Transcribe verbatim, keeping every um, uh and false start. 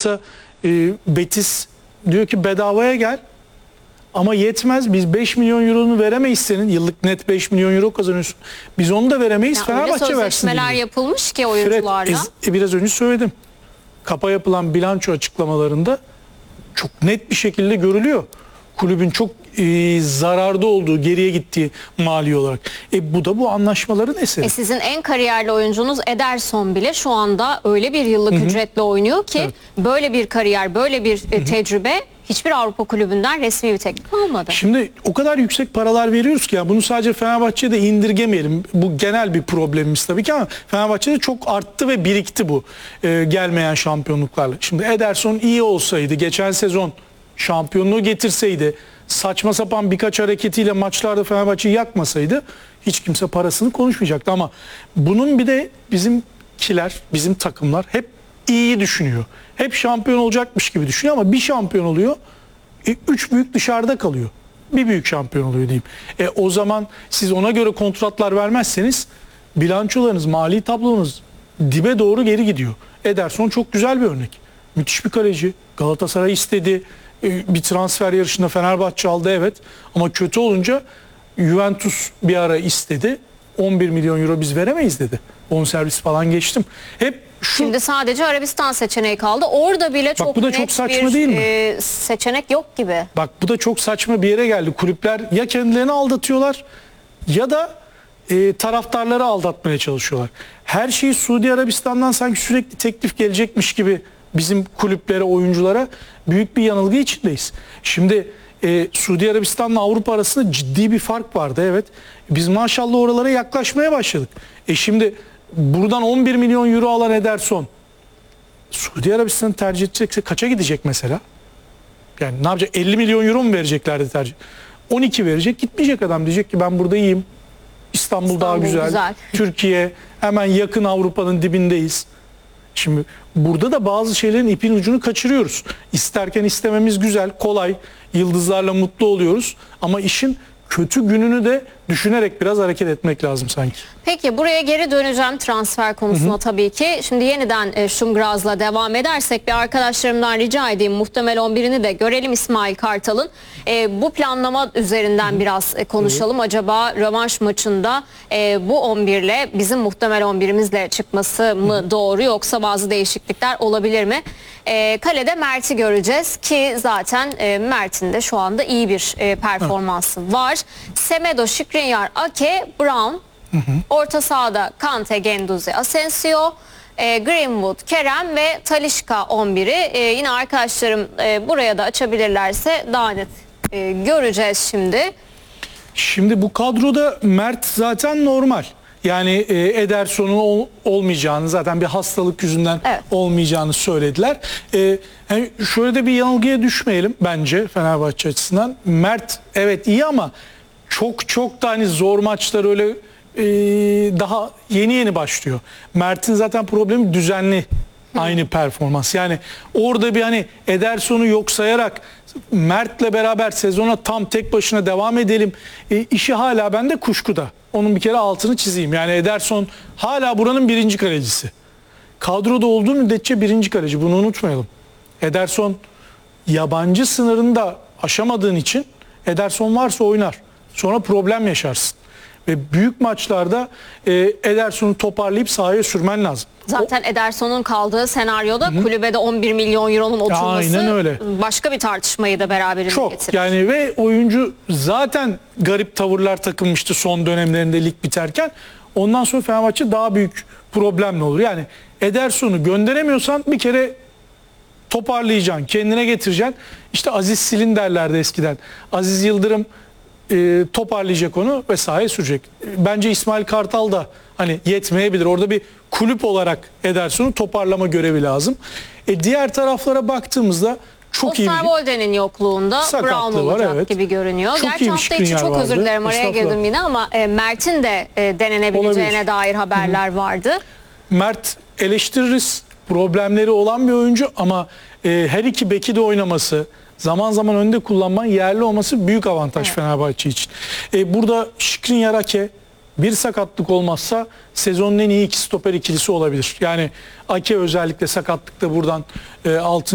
olsa e, Betis diyor ki bedavaya gel ama yetmez. Biz beş milyon euronu veremeyiz senin. Yıllık net beş milyon euro kazanıyorsun. Biz onu da veremeyiz. Ya Fenerbahçe versin diyor. sözleşmeler yapılmış ki oyuncularla. Fred, e, biraz önce söyledim. Kapa yapılan bilanço açıklamalarında çok net bir şekilde görülüyor. Kulübün çok e, zararda olduğu, geriye gittiği mali olarak. E, bu da bu anlaşmaların eseri. E sizin en kariyerli oyuncunuz Ederson bile şu anda öyle bir yıllık Hı-hı. ücretle oynuyor ki evet. böyle bir kariyer, böyle bir e, tecrübe hiçbir Avrupa kulübünden resmi bir teklif almadı. Şimdi o kadar yüksek paralar veriyoruz ki ya bunu sadece Fenerbahçe'de indirgemeyelim. Bu genel bir problemimiz tabii ki ama Fenerbahçe'de çok arttı ve birikti bu e, gelmeyen şampiyonluklarla. Şimdi Ederson iyi olsaydı, geçen sezon şampiyonluğu getirseydi, saçma sapan birkaç hareketiyle maçlarda Fenerbahçe'yi yakmasaydı hiç kimse parasını konuşmayacaktı. Ama bunun bir de bizimkiler, bizim takımlar hep iyiyi düşünüyor. Hep şampiyon olacakmış gibi düşünüyor ama bir şampiyon oluyor, e, üç büyük dışarıda kalıyor. Bir büyük şampiyon oluyor diyeyim. E, o zaman siz ona göre kontratlar vermezseniz bilançolarınız, mali tablonuz dibe doğru geri gidiyor. Ederson çok güzel bir örnek. Müthiş bir kaleci. Galatasaray istedi. Bir transfer yarışında Fenerbahçe aldı evet ama kötü olunca Juventus bir ara istedi. on bir milyon euro biz veremeyiz dedi. Bonservis falan geçtim. Hep şu... Şimdi sadece Arabistan seçeneği kaldı. Orada bile çok Bak, bu da net çok saçma bir değil mi? E, seçenek yok gibi. Bak bu da çok saçma bir yere geldi. Kulüpler ya kendilerini aldatıyorlar ya da e, taraftarları aldatmaya çalışıyorlar. Her şeyi Suudi Arabistan'dan sanki sürekli teklif gelecekmiş gibi bizim kulüplere, oyunculara büyük bir yanılgı içindeyiz. Şimdi e, Suudi Arabistan'la Avrupa arasında ciddi bir fark vardı evet. Biz maşallah oralara yaklaşmaya başladık. E şimdi buradan on bir milyon euro alan Ederson Suudi Arabistan'ı tercih edecekse kaça gidecek mesela? Yani ne yapacak? elli milyon euro mu vereceklerdi tercih? on iki verecek, gitmeyecek adam, diyecek ki ben burada iyiyim. İstanbul, İstanbul daha güzel. güzel. Türkiye hemen yakın, Avrupa'nın dibindeyiz. Şimdi burada da bazı şeylerin ipin ucunu kaçırıyoruz. İsterken istememiz güzel, kolay, yıldızlarla mutlu oluyoruz. Ama işin kötü gününü de düşünerek biraz hareket etmek lazım sanki. Peki buraya geri döneceğim transfer konusuna. Hı hı. Tabii ki. Şimdi yeniden e, Şumgraz'la devam edersek bir arkadaşlarımdan rica edeyim. Muhtemel on birini de görelim İsmail Kartal'ın. E, bu planlama üzerinden hı hı. biraz e, konuşalım. Hı hı. Acaba rövanş maçında e, bu on birle bizim muhtemel on birimizle çıkması mı hı hı. doğru, yoksa bazı değişiklikler olabilir mi? E, kalede Mert'i göreceğiz ki zaten e, Mert'in de şu anda iyi bir e, performansı hı. var. Semedo, Skriniar, Ake, Brown. Hı hı. Orta sahada Kante, Guendouzi, Asensio, e, Greenwood, Kerem ve Talisca on biri. E, yine arkadaşlarım e, buraya da açabilirlerse daha net e, göreceğiz şimdi. Şimdi bu kadroda Mert zaten normal. Yani e, Ederson'un ol, olmayacağını, zaten bir hastalık yüzünden evet. olmayacağını söylediler. E, yani şöyle de bir yanılgıya düşmeyelim bence Fenerbahçe açısından. Mert evet iyi ama çok çok da hani zor maçlar öyle e, daha yeni yeni başlıyor. Mert'in zaten problemi düzenli Hı. aynı performans. Yani orada bir hani Ederson'u yok sayarak Mert'le beraber sezona tam tek başına devam edelim. E, işi hala bende kuşkuda. Onun bir kere altını çizeyim. Yani Ederson hala buranın birinci kalecisi. Kadroda olduğu müddetçe birinci kaleci. Bunu unutmayalım. Ederson yabancı sınırını da aşamadığın için Ederson varsa oynar. Sonra problem yaşarsın. Ve büyük maçlarda e, Ederson'u toparlayıp sahaya sürmen lazım. Zaten o, Ederson'un kaldığı senaryoda Hı-hı. kulübede on bir milyon euronun oturması başka bir tartışmayı da beraberinde Çok, getirir. Yani ve oyuncu zaten garip tavırlar takılmıştı son dönemlerinde lig biterken. Ondan sonra Fenerbahçe daha büyük problemle olur. Yani Ederson'u gönderemiyorsan bir kere toparlayacaksın, kendine getireceksin. İşte Aziz Silin derlerdi eskiden. Aziz Yıldırım E, toparlayacak onu ve sahaya sürecek. Bence İsmail Kartal da hani yetmeyebilir. Orada bir kulüp olarak Ederson'u toparlama görevi lazım. E, diğer taraflara baktığımızda çok iyi. Osterwolde'nin yokluğunda Brown olacak var, evet. gibi görünüyor. Çok Gerçi hafta içi çok vardı. özür dilerim araya girdim yine ama e, Mert'in de e, denenebileceğine Olabilir. dair haberler Hı-hı. vardı. Mert eleştiririz. Problemleri olan bir oyuncu ama e, her iki beki de oynaması, zaman zaman önde kullanman, yerli olması büyük avantaj evet. Fenerbahçe için. Ee, burada Skriniar, Ake bir sakatlık olmazsa sezonun en iyi iki stoper ikilisi olabilir. Yani Ake özellikle sakatlıkta buradan e, altın